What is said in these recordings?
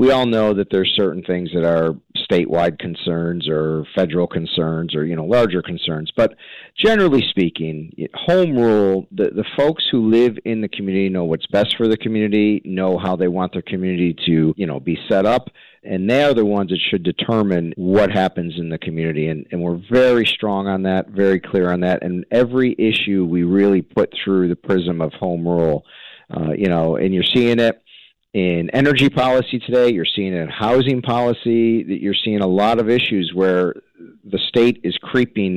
we all know that there's certain things that are statewide concerns or federal concerns or, larger concerns. But generally speaking, home rule, the folks who live in the community know what's best for the community, know how they want their community to, be set up. And they are the ones that should determine what happens in the community. And we're very strong on that, very clear on that. And every issue we really put through the prism of home rule, and you're seeing it in energy policy today, you're seeing it in housing policy, you're seeing a lot of issues where the state is creeping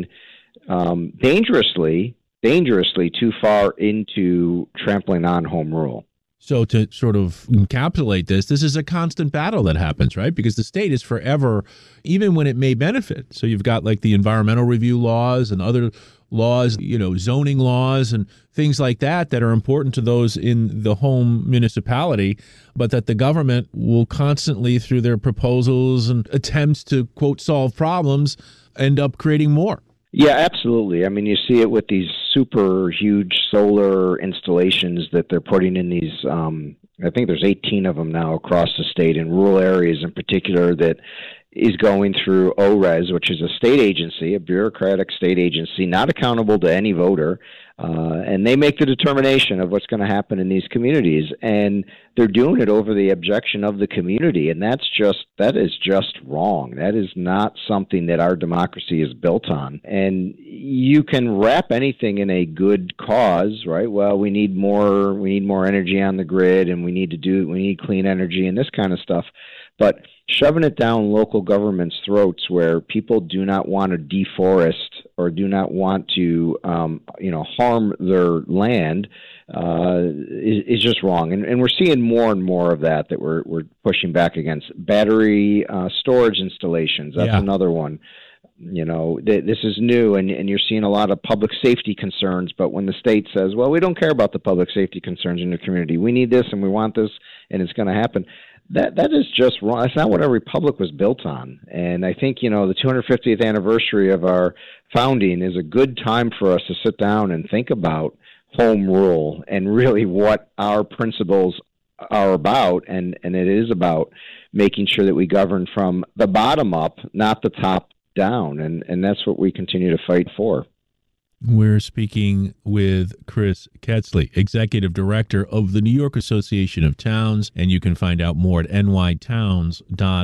dangerously too far into trampling on home rule. So to sort of encapsulate this is a constant battle that happens, right? Because the state is forever, even when it may benefit. So you've got like the environmental review laws and other laws, zoning laws and things like that are important to those in the home municipality, but that the government will constantly, through their proposals and attempts to, quote, solve problems, end up creating more. Yeah, absolutely. I mean, you see it with these super huge solar installations that they're putting in these, I think there's 18 of them now across the state in rural areas in particular that is going through ORES, which is a state agency, a bureaucratic state agency, not accountable to any voter. And they make the determination of what's going to happen in these communities. And they're doing it over the objection of the community. And that is just wrong. That is not something that our democracy is built on. And you can wrap anything in a good cause, right? Well, we need more energy on the grid, and we need clean energy and this kind of stuff. But shoving it down local governments' throats where people do not want to deforest or do not want to, harm their land is just wrong. And we're seeing more and more of that we're pushing back against. Battery storage installations, that's another one. This is new, and you're seeing a lot of public safety concerns, but when the state says, well, we don't care about the public safety concerns in the community, we need this and we want this and it's going to happen. That is just wrong. That's not what our republic was built on. And I think, the 250th anniversary of our founding is a good time for us to sit down and think about home rule and really what our principles are about. And it is about making sure that we govern from the bottom up, not the top down. And that's what we continue to fight for. We're speaking with Chris Ketzely, Executive Director of the New York Association of Towns, and you can find out more at nytowns.org.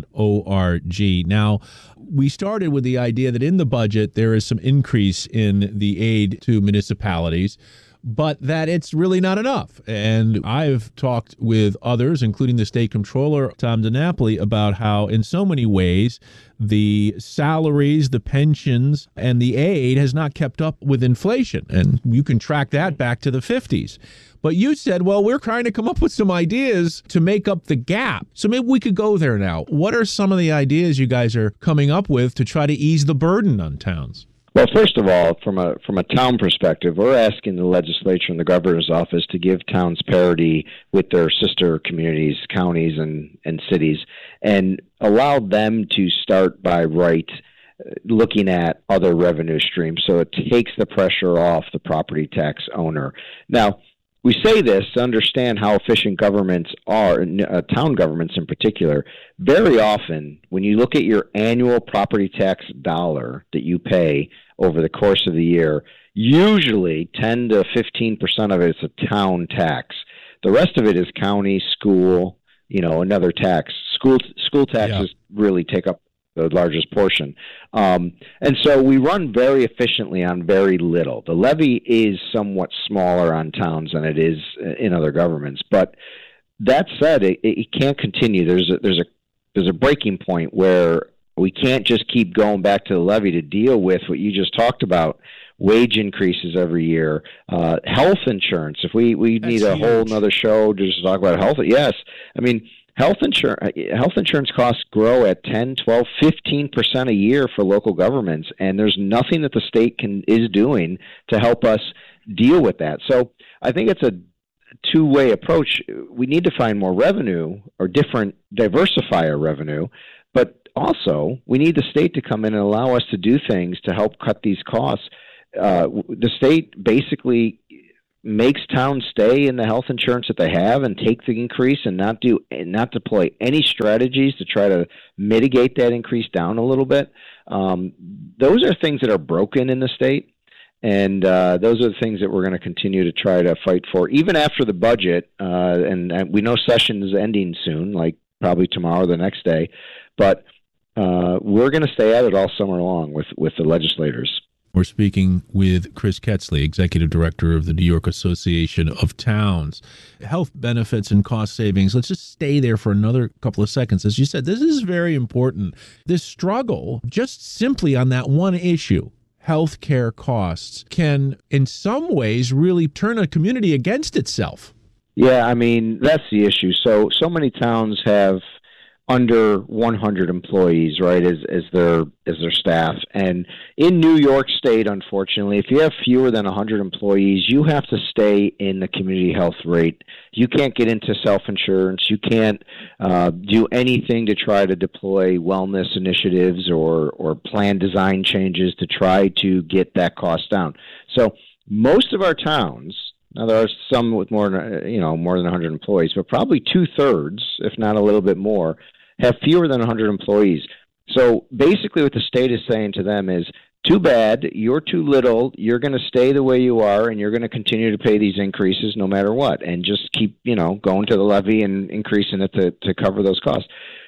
Now, we started with the idea that in the budget there is some increase in the aid to municipalities, but that it's really not enough. And I've talked with others, including the state comptroller, Tom DiNapoli, about how in so many ways the salaries, the pensions, and the aid has not kept up with inflation. And you can track that back to the 50s. But you said, well, we're trying to come up with some ideas to make up the gap. So maybe we could go there now. What are some of the ideas you guys are coming up with to try to ease the burden on towns? Well, first of all, from a town perspective, we're asking the legislature and the governor's office to give towns parity with their sister communities, counties, and cities, and allow them to start by looking at other revenue streams so it takes the pressure off the property tax owner. Now, we say this to understand how efficient governments are, town governments in particular. Very often, when you look at your annual property tax dollar that you pay over the course of the year, usually 10 to 15% of it is a town tax. The rest of it is county, school, another tax. School taxes really take up the largest portion. And so we run very efficiently on very little. The levy is somewhat smaller on towns than it is in other governments. But that said, it can't continue. There's a breaking point where we can't just keep going back to the levy to deal with what you just talked about, wage increases every year, health insurance. If we need a whole nother show to just talk about health. Yes. I mean, health insurance costs grow at 10, 12, 15% a year for local governments, and there's nothing that the state is doing to help us deal with that. So I think it's a two-way approach. We need to find more revenue or diversify our revenue, but also we need the state to come in and allow us to do things to help cut these costs. The state basically makes towns stay in the health insurance that they have and take the increase and not deploy any strategies to try to mitigate that increase down a little bit. Those are things that are broken in the state. And those are the things that we're going to continue to try to fight for, even after the budget. And we know session is ending soon, like probably tomorrow or the next day. But we're going to stay at it all summer long with the legislators. We're speaking with Chris Ketzley, Executive Director of the New York Association of Towns. Health benefits and cost savings. Let's just stay there for another couple of seconds. As you said, this is very important. This struggle, just simply on that one issue, healthcare costs, can in some ways really turn a community against itself. Yeah, I mean, that's the issue. So many towns have under 100 employees, right, as their staff. And in New York State, unfortunately, if you have fewer than 100 employees, you have to stay in the community health rate. You can't get into self-insurance. You can't do anything to try to deploy wellness initiatives or plan design changes to try to get that cost down. So most of our towns, now there are some with more than 100 employees, but probably 2/3, if not a little bit more, have fewer than 100 employees. So basically what the state is saying to them is, too bad, you're too little, you're going to stay the way you are, and you're going to continue to pay these increases no matter what, and just keep, going to the levy and increasing it to cover those costs.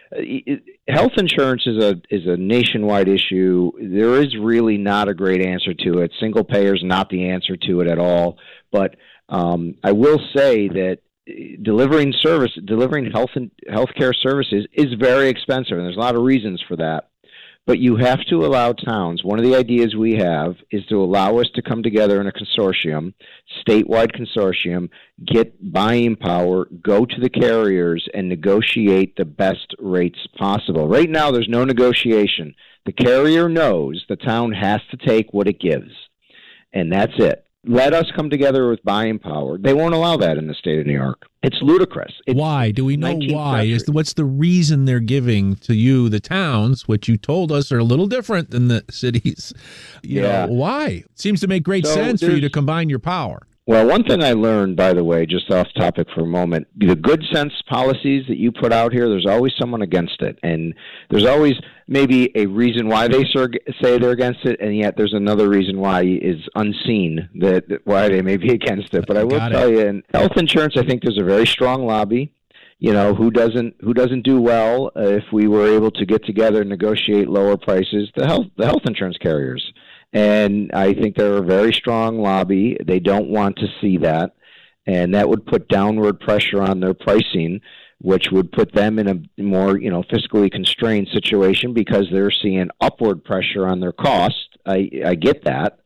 Health insurance is a nationwide issue. There is really not a great answer to it. Single payer is not the answer to it at all. But I will say that delivering healthcare services is very expensive, and there's a lot of reasons for that. But you have to allow towns. One of the ideas we have is to allow us to come together in a consortium, statewide consortium, get buying power, go to the carriers, and negotiate the best rates possible. Right now, there's no negotiation. The carrier knows the town has to take what it gives, and that's it. Let us come together with buying power. They won't allow that in the state of New York. It's ludicrous. Why? Do we know why? What's the reason they're giving to you, the towns, which you told us are a little different than the cities? You know, why? It seems to make great sense for you to combine your power. Well, one thing I learned, by the way, just off topic for a moment, the good sense policies that you put out here, there's always someone against it. And there's always maybe a reason why they say they're against it, and yet there's another reason why is unseen, why they may be against it. But I will tell you, in health insurance, I think there's a very strong lobby. Who doesn't do well if we were able to get together and negotiate lower prices? The health insurance carriers. And I think they're a very strong lobby. They don't want to see that. And that would put downward pressure on their pricing, which would put them in a more, fiscally constrained situation because they're seeing upward pressure on their cost. I get that.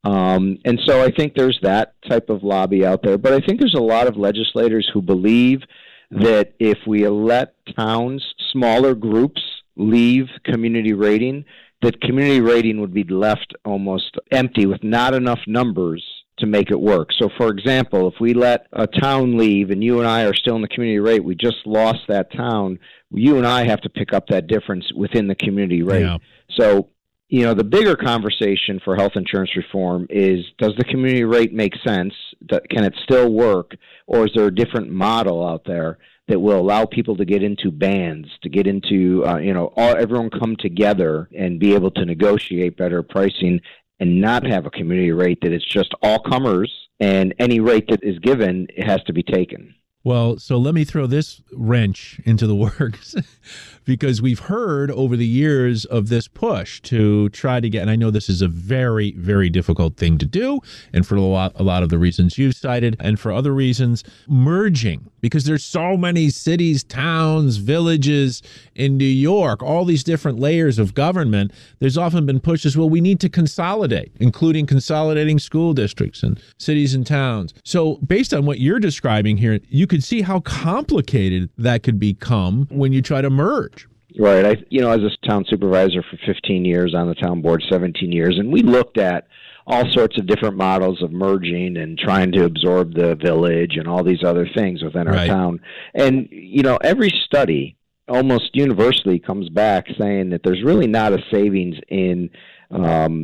And so I think there's that type of lobby out there. But I think there's a lot of legislators who believe that if we let towns, smaller groups, leave community rating, that community rating would be left almost empty with not enough numbers to make it work. So, for example, if we let a town leave and you and I are still in the community rate, we just lost that town, you and I have to pick up that difference within the community rate. Yeah. So, the bigger conversation for health insurance reform is, does the community rate make sense? Can it still work? Or is there a different model out there that will allow people to get into bands, to get into, everyone come together and be able to negotiate better pricing and not have a community rate that it's just all comers and any rate that is given has to be taken. Well, so let me throw this wrench into the works because we've heard over the years of this push to try to get, and I know this is a very, very difficult thing to do, and for a lot of the reasons you've cited, and for other reasons, merging, because there's so many cities, towns, villages in New York, all these different layers of government. There's often been pushes, well, we need to consolidate, including consolidating school districts and cities and towns. So based on what you're describing here, you could see how complicated that could become when you try to merge. Right. As a town supervisor for 15 years, on the town board 17 years, and we looked at all sorts of different models of merging and trying to absorb the village and all these other things within our town. And, every study almost universally comes back saying that there's really not a savings in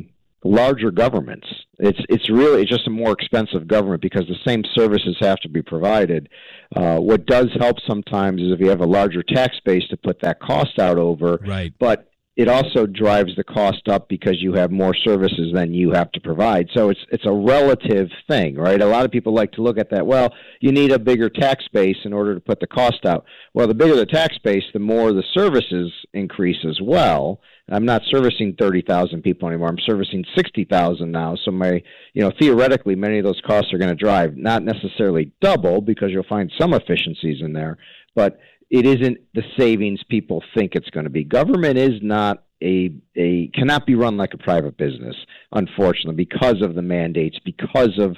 larger governments. It's really just a more expensive government because the same services have to be provided. What does help sometimes is if you have a larger tax base to put that cost out over. Right. But it also drives the cost up because you have more services than you have to provide. So it's a relative thing, right? A lot of people like to look at that. Well, you need a bigger tax base in order to put the cost out. Well, the bigger the tax base, the more the services increase as well. I'm not servicing 30,000 people anymore. I'm servicing 60,000 now. So theoretically, many of those costs are going to drive not necessarily double because you'll find some efficiencies in there, but it isn't the savings people think it's going to be. Government is not cannot be run like a private business, unfortunately, because of the mandates, because of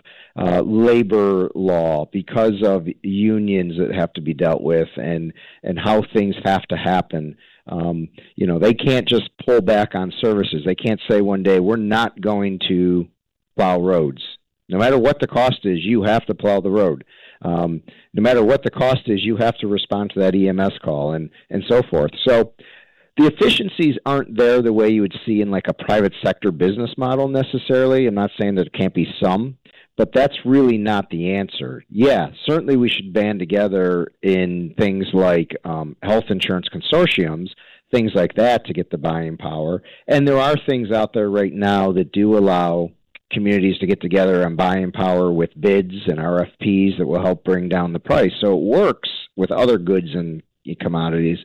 labor law, because of unions that have to be dealt with, and how things have to happen. They can't just pull back on services. They can't say one day, we're not going to plow roads. No matter what the cost is, you have to plow the road. No matter what the cost is, you have to respond to that EMS call and so forth. So the efficiencies aren't there the way you would see in like a private sector business model necessarily. I'm not saying that it can't be some, but that's really not the answer. Yeah, certainly we should band together in things like health insurance consortiums, things like that to get the buying power. And there are things out there right now that do allow communities to get together on buying power with bids and RFPs that will help bring down the price. So it works with other goods and commodities.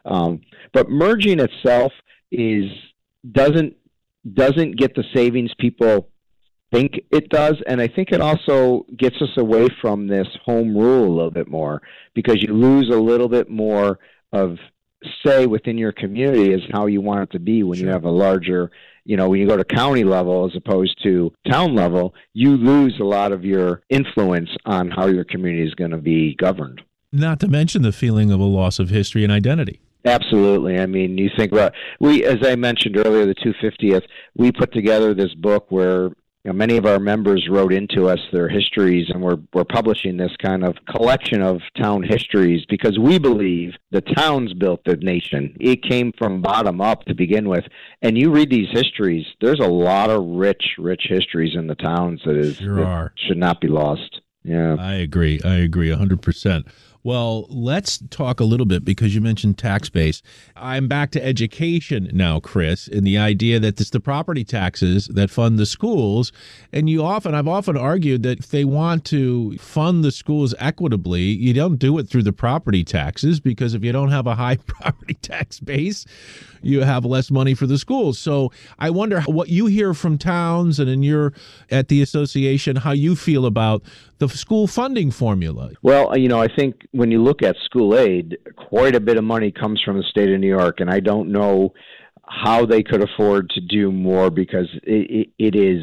But merging itself doesn't get the savings people think it does, and I think it also gets us away from this home rule a little bit more because you lose a little bit more of say within your community as how you want it to be when you have a larger, when you go to county level as opposed to town level, you lose a lot of your influence on how your community is going to be governed. Not to mention the feeling of a loss of history and identity. Absolutely. I mean, you think about, as I mentioned earlier, the 250th, we put together this book where many of our members wrote into us their histories, and we're publishing this kind of collection of town histories because we believe the towns built the nation. It came from bottom up to begin with. And you read these histories, there's a lot of rich histories in the towns that should not be lost. Yeah, I agree 100%. Well, let's talk a little bit because you mentioned tax base. I'm back to education now, Chris, and the idea that it's the property taxes that fund the schools. And I've often argued that if they want to fund the schools equitably, you don't do it through the property taxes because if you don't have a high property tax base, you have less money for the schools. So I wonder what you hear from towns and at the association, how you feel about the school funding formula. Well, I think when you look at school aid, quite a bit of money comes from the state of New York, and I don't know how they could afford to do more because it is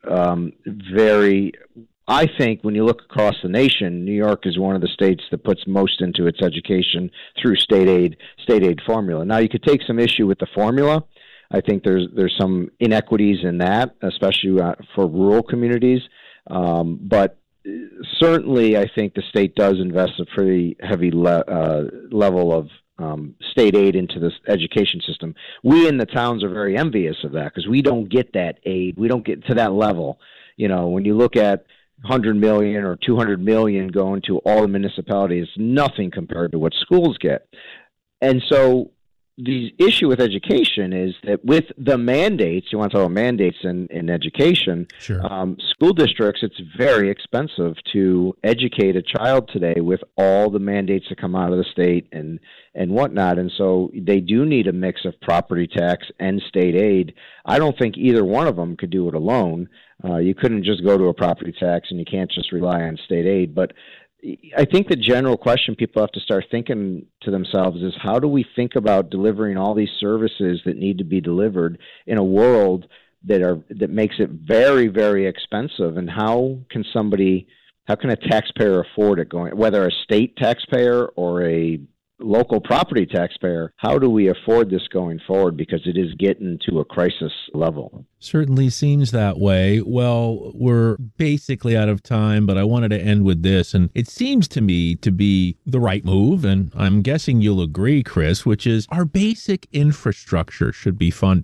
very... I think when you look across the nation, New York is one of the states that puts most into its education through state aid formula. Now, you could take some issue with the formula. I think there's some inequities in that, especially for rural communities. But certainly, I think the state does invest a pretty heavy level of state aid into this education system. We in the towns are very envious of that because we don't get that aid. We don't get to that level. When you look at 100 million or 200 million going to all the municipalities, nothing compared to what schools get. And so the issue with education is that with the mandates, you want to talk about mandates in education, sure. School districts, it's very expensive to educate a child today with all the mandates that come out of the state and whatnot. And so they do need a mix of property tax and state aid. I don't think either one of them could do it alone. You couldn't just go to a property tax and you can't just rely on state aid. But I think the general question people have to start thinking to themselves is how do we think about delivering all these services that need to be delivered in a world that makes it very, very expensive? And how can a taxpayer afford it whether a state taxpayer or a local property taxpayer, how do we afford this going forward? Because it is getting to a crisis level. Certainly seems that way. Well, we're basically out of time, but I wanted to end with this. And it seems to me to be the right move, and I'm guessing you'll agree, Chris, which is our basic infrastructure should be funded.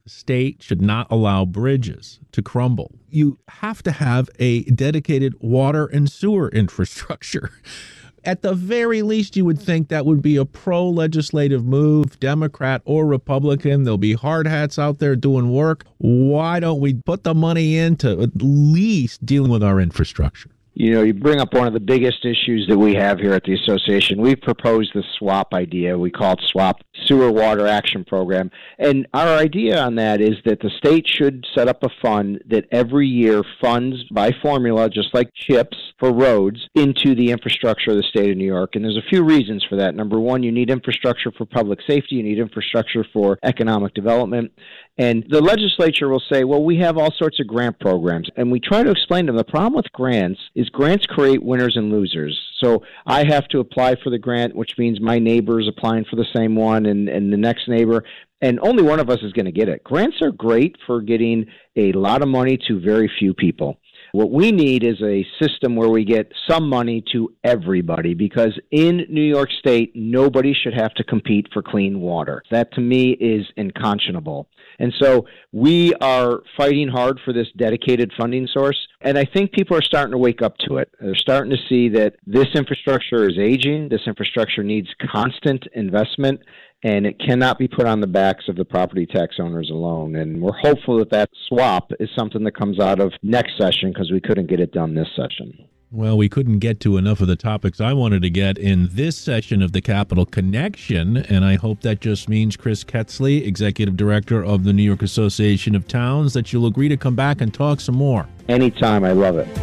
The state should not allow bridges to crumble. You have to have a dedicated water and sewer infrastructure. At the very least, you would think that would be a pro-legislative move, Democrat or Republican. There'll be hard hats out there doing work. Why don't we put the money into at least dealing with our infrastructure? You know, you bring up one of the biggest issues that we have here at the association. We've proposed the SWAP idea. We call it SWAP, Sewer Water Action Program. And our idea on that is that the state should set up a fund that every year funds by formula, just like CHIPS for roads, into the infrastructure of the state of New York. And there's a few reasons for that. Number one, you need infrastructure for public safety. You need infrastructure for economic development. And the legislature will say, well, we have all sorts of grant programs. And we try to explain to them the problem with grants is grants create winners and losers. So I have to apply for the grant, which means my neighbor is applying for the same one and the next neighbor. And only one of us is going to get it. Grants are great for getting a lot of money to very few people. What we need is a system where we get some money to everybody, because in New York State, nobody should have to compete for clean water. That, to me, is unconscionable. And so we are fighting hard for this dedicated funding source, and I think people are starting to wake up to it. They're starting to see that this infrastructure is aging, this infrastructure needs constant investment, and it cannot be put on the backs of the property tax owners alone. And we're hopeful that that swap is something that comes out of next session, because we couldn't get it done this session. Well, we couldn't get to enough of the topics I wanted to get in this session of the Capital Connection, and I hope that just means, Chris Ketzley, Executive Director of the New York Association of Towns, that you'll agree to come back and talk some more. Anytime. I love it.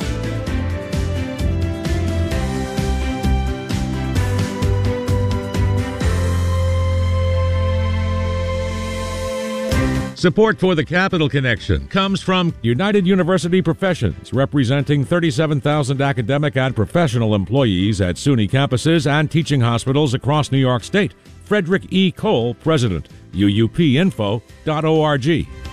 Support for the Capital Connection comes from United University Professions, representing 37,000 academic and professional employees at SUNY campuses and teaching hospitals across New York State. Frederick E. Cole, President, uupinfo.org.